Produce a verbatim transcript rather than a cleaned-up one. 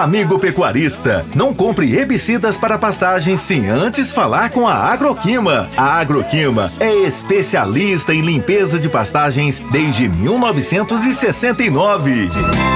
Amigo pecuarista, não compre herbicidas para pastagens sem antes falar com a Agroquima. A Agroquima é especialista em limpeza de pastagens desde mil novecentos e sessenta e nove.